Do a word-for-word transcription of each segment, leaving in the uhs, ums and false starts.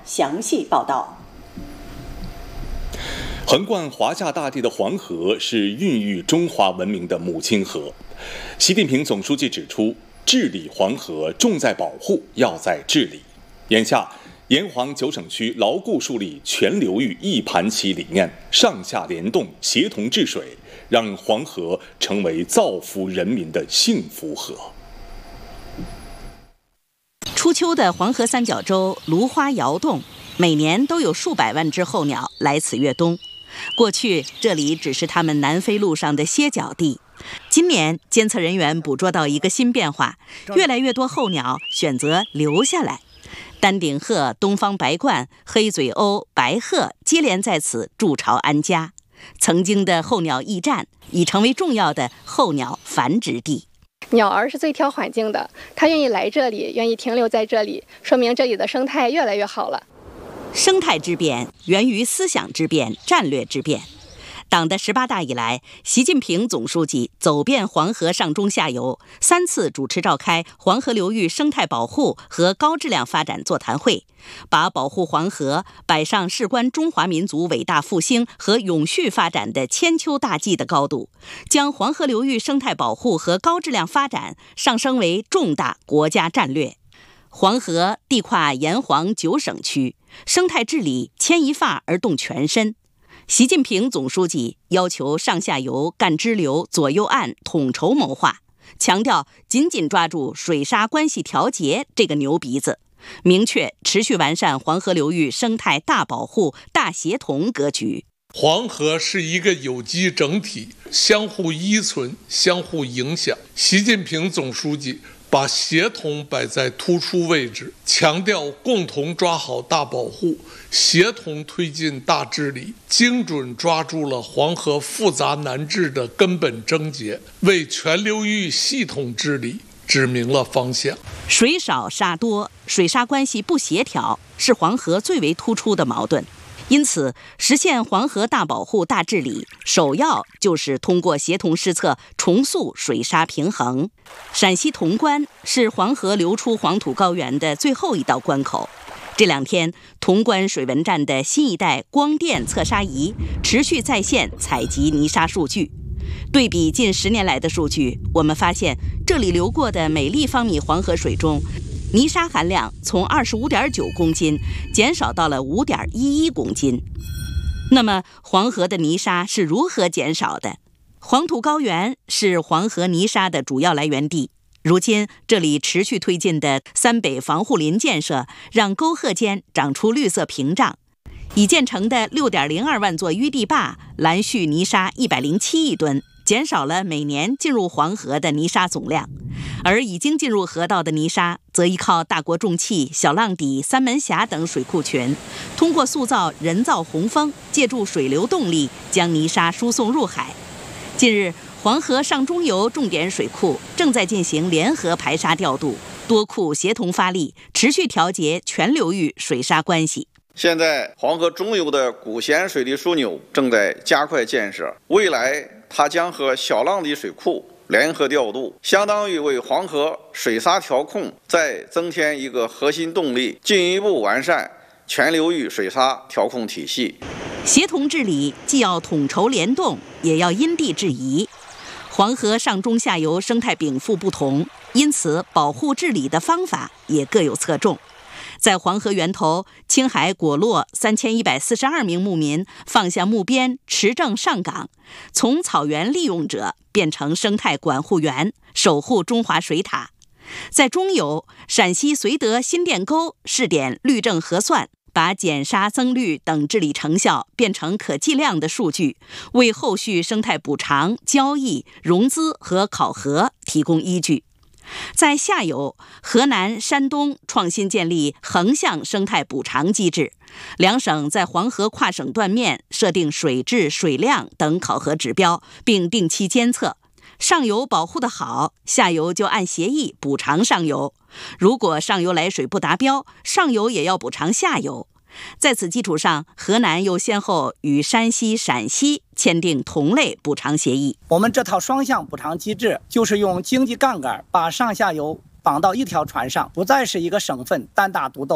详细报道。 横贯华夏大地的黄河是孕育中华文明的母亲河。习近平总书记指出，治理黄河重在保护，要在治理。眼下，沿黄九省区牢固树立全流域一盘棋理念，上下联动，协同治水，让黄河成为造福人民的幸福河。 初秋的黄河三角洲芦花摇动，每年都有数百万只候鸟来此越冬。过去这里只是它们南飞路上的歇脚地，今年监测人员捕捉到一个新变化，越来越多候鸟选择留下来。丹顶鹤、东方白鹳、黑嘴鸥、白鹤接连在此筑巢安家。曾经的候鸟驿站已成为重要的候鸟繁殖地。 鸟儿是最挑环境的，它愿意来这里，愿意停留在这里，说明这里的生态越来越好了。 生态之变源于思想之变、战略之变。党的十八大以来，习近平总书记走遍黄河上中下游，三次主持召开黄河流域生态保护和高质量发展座谈会，把保护黄河摆上事关中华民族伟大复兴和永续发展的千秋大计的高度，将黄河流域生态保护和高质量发展上升为重大国家战略。黄河地跨沿黄九省区，生态治理牵一发而动全身。习近平总书记要求上下游干支流、左右岸统筹谋划，强调紧紧抓住水沙关系调节这个牛鼻子，明确持续完善黄河流域生态大保护、大协同格局。 黄河是一个有机整体，相互依存、相互影响。习近平总书记把协同摆在突出位置，强调共同抓好大保护，协同推进大治理，精准抓住了黄河复杂难治的根本症结，为全流域系统治理指明了方向。 水少沙多，水沙关系不协调是黄河最为突出的矛盾。因此，实现黄河大保护、大治理，首要就是通过协同施策重塑水沙平衡。陕西潼关是黄河流出黄土高原的最后一道关口。这两天，潼关水文站的新一代光电测沙仪持续在线采集泥沙数据。对比近十年来的数据，我们发现这里流过的每立方米黄河水中，泥沙含量从 二十五点九公斤减少到了 五点一一公斤。那么黄河的泥沙是如何减少的？黄土高原是黄河泥沙的主要来源地。如今这里持续推进的三北防护林建设，让沟壑间长出绿色屏障。已建成的 六点零二万座淤地坝拦蓄泥沙一百零七亿吨，减少了每年进入黄河的泥沙总量。而已经进入河道的泥沙，则依靠大国重器、小浪底、三门峡等水库群，通过塑造人造洪峰，借助水流动力将泥沙输送入海。近日，黄河上中游重点水库正在进行联合排沙调度，多库协同发力，持续调节全流域水沙关系。 现在黄河中游的古咸水利枢纽正在加快建设，未来它将和小浪底水库联合调度，相当于为黄河水沙调控再增添一个核心动力，进一步完善全流域水沙调控体系。 协同治理既要统筹联动，也要因地制宜。黄河上中下游生态禀赋不同，因此保护治理的方法也各有侧重。在黄河源头，青海果洛三千一百四十二名牧民放下牧鞭，持证上岗，从草原利用者变成生态管护员，守护中华水塔。在中游，陕西绥德新店沟试点绿证核算，把减沙增绿等治理成效变成可计量的数据，为后续生态补偿、交易、融资和考核提供依据。在下游，河南、山东创新建立横向生态补偿机制，两省在黄河跨省断面设定水质、水量等考核指标，并定期监测。上游保护得好，下游就按协议补偿上游；如果上游来水不达标，上游也要补偿下游。在此基础上，河南又先后与山西、陕西签订同类补偿协议。 我们这套双向补偿机制，就是用经济杠杆把上下游绑到一条船上，不再是一个省份单打独斗，而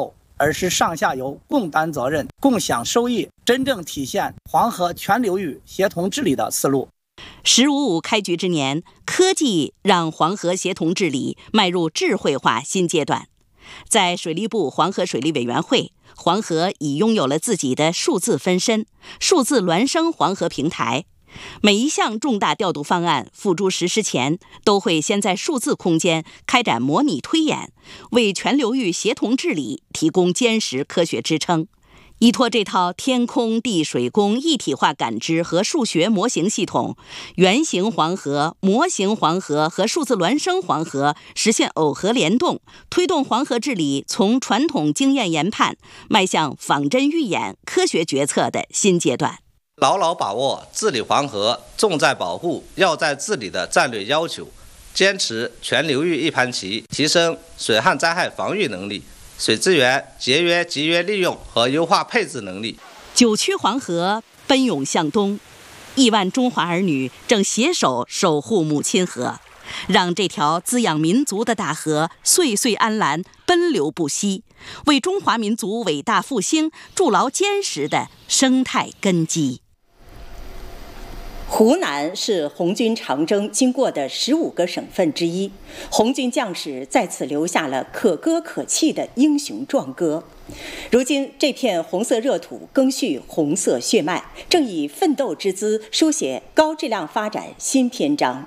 而是上下游共担责任、共享收益，真正体现黄河全流域协同治理的思路。 十五五开局之年，科技让黄河协同治理迈入智慧化新阶段。在水利部黄河水利委员会，黄河已拥有了自己的数字分身、数字孪生黄河平台。每一项重大调度方案付诸实施前，都会先在数字空间开展模拟推演，为全流域协同治理提供坚实科学支撑。依托这套天空地水工一体化感知和数学模型系统，原型黄河、模型黄河和数字孪生黄河实现耦合联动，推动黄河治理从传统经验研判迈向仿真预演、科学决策的新阶段。 牢牢把握治理黄河重在保护、要在治理的战略要求，坚持全流域一盘棋，提升水旱灾害防御能力、水资源节约、集约利用和优化配置能力。 九曲黄河奔涌向东，亿万中华儿女正携手守护母亲河，让这条滋养民族的大河岁岁安澜、奔流不息，为中华民族伟大复兴筑牢坚实的生态根基。 湖南是红军长征经过的十五个省份之一，红军将士在此留下了可歌可泣的英雄壮歌。如今，这片红色热土赓续红色血脉，正以奋斗之姿书写高质量发展新篇章。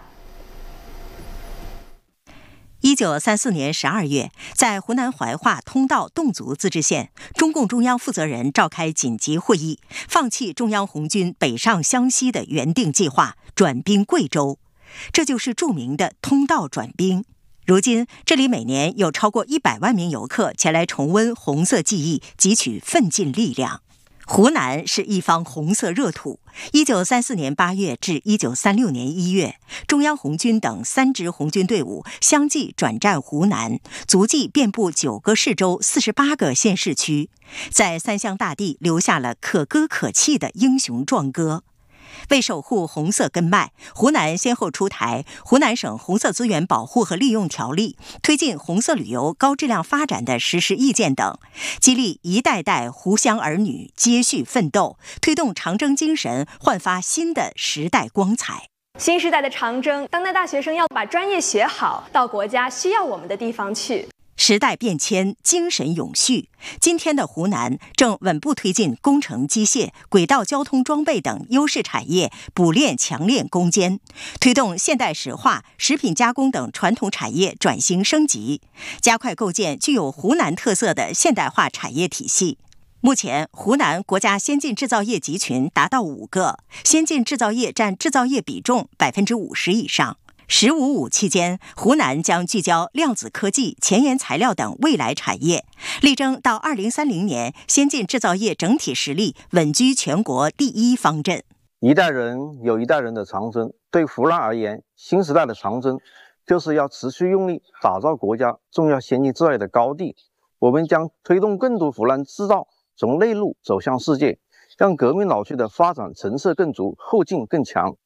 一九三四年十二月，在湖南怀化通道侗族自治县，中共中央负责人召开紧急会议，放弃中央红军北上湘西的原定计划，转兵贵州。这就是著名的通道转兵。如今，这里每年有超过一百万名游客前来重温红色记忆，汲取奋进力量。湖南是一方红色热土。一九三四年八月至一九三六年一月，中央红军等三支红军队伍相继转战湖南，足迹遍布九个市州、四十八个县市区，在三湘大地留下了可歌可泣的英雄壮歌。为守护红色根脉，湖南先后出台《湖南省红色资源保护和利用条例》，推进红色旅游高质量发展的实施意见等，激励一代代湖湘儿女接续奋斗，推动长征精神焕发新的时代光彩。 新时代的长征，当代大学生要把专业学好，到国家需要我们的地方去。 时代变迁，精神永续。今天的湖南正稳步推进工程机械、轨道交通装备等优势产业补炼强炼攻坚，推动现代石化、食品加工等传统产业转型升级，加快构建具有湖南特色的现代化产业体系。目前，湖南国家先进制造业集群达到五个，先进制造业占制造业比重百分之五十以上。十五五期间，湖南将聚焦量子科技、前沿材料等未来产业，力争到二零三零年先进制造业整体实力稳居全国第一方阵。 一代人有一代人的长征，对湖南而言，新时代的长征就是要持续用力打造国家重要先进制造业的高地。我们将推动更多湖南制造从内陆走向世界，让革命老区的发展成色更足，后劲更强。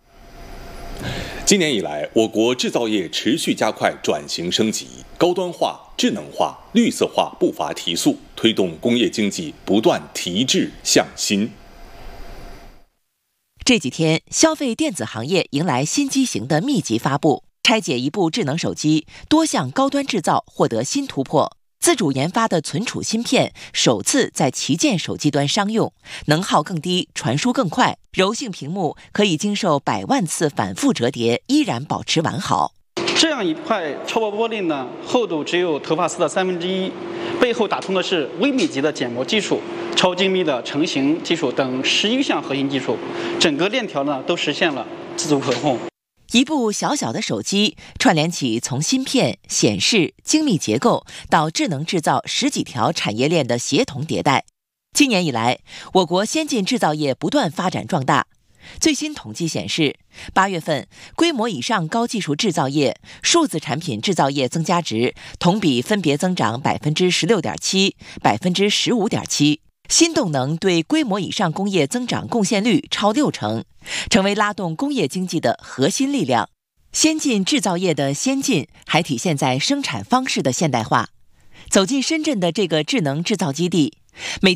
今年以来，我国制造业持续加快转型升级，高端化、智能化、绿色化步伐提速，推动工业经济不断提质向新。 这几天，消费电子行业迎来新机型的密集发布，拆解一部智能手机，多项高端制造获得新突破。自主研发的存储芯片首次在旗舰手机端商用，能耗更低，传输更快，柔性屏幕可以经受百万次反复折叠，依然保持完好。 这样一块超薄玻璃呢，厚度只有头发丝的三分之一，背后打通的是微米级的建模技术、超精密的成型技术等十一项核心技术，整个链条呢都实现了自主可控。 一部小小的手机串联起从芯片、显示、精密结构到智能制造十几条产业链的协同迭代。今年以来，我国先进制造业不断发展壮大。最新统计显示，八月份规模以上高技术制造业、数字产品制造业增加值同比分别增长百分之十六点七、百分之十五点七。新动能对规模以上工业增长贡献率超六成，成为拉动工业经济的核心力量。先进制造业的先进还体现在生产方式的现代化。 走进深圳的这个智能制造基地，每天